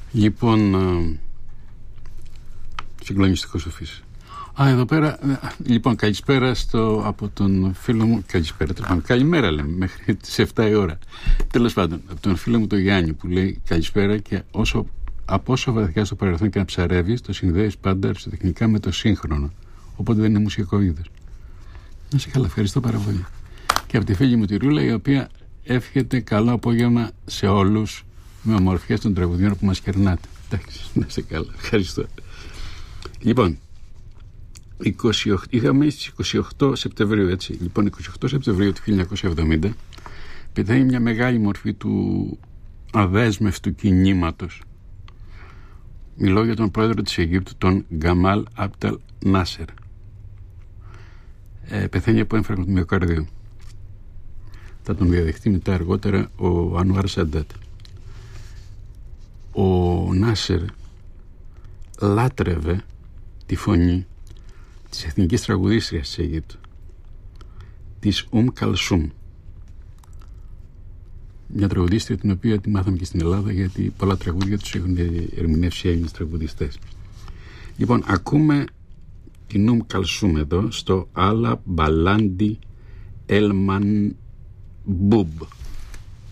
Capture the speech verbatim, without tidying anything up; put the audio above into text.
Λοιπόν, συγκλονιστικό σου φύση. Α, εδώ πέρα, λοιπόν, καλησπέρα στο, από τον φίλο μου, καλησπέρα, τέλος, καλημέρα λέμε, μέχρι τις επτά η ώρα. Τέλος πάντων, από τον φίλο μου τον Γιάννη που λέει καλησπέρα και όσο, από όσο βαθιά στο παρελθόν και να ψαρεύεις, το συνδέεις πάντα αριστοτεχνικά με το σύγχρονο. Οπότε δεν είναι μουσικό είδος. Να σε καλά, ευχαριστώ πάρα πολύ. Και από τη φίλη μου τη Ρούλα, η οποία εύχεται καλό απόγευμα σε όλους με ομορφιές των τραγουδιών που μας κερνάτε. Εντάξει, να σε καλά, ευχαριστώ. Λοιπόν, είκοσι οκτώ, είχαμε στις είκοσι οκτώ Σεπτεμβρίου, έτσι. Λοιπόν, είκοσι οκτώ Σεπτεμβρίου του χίλια εννιακόσια εβδομήντα πεθαίνει μια μεγάλη μορφή του αδέσμευτου κινήματος. Μιλώ για τον πρόεδρο της Αιγύπτου, τον Γκαμάλ Αμπτελ Νάσερ. Ε, πεθαίνει από έμφραγμα του μυοκαρδίου. Θα τον διαδεχτεί μετά αργότερα ο Ανουάρ Σαντάτ. Ο Νάσερ λάτρευε τη φωνή της εθνικής τραγουδίστριας της Αιγύπτου, της Ουμ Καλσούμ, μια τραγουδίστρια την οποία τη μάθαμε και στην Ελλάδα, γιατί πολλά τραγούδια τους έχουν ερμηνεύσει Έλληνες τραγουδιστές. Λοιπόν, ακούμε την Ουμ Καλσούμ εδώ στο Άλλα Μπαλάντι Ελμαν Μπούμπ.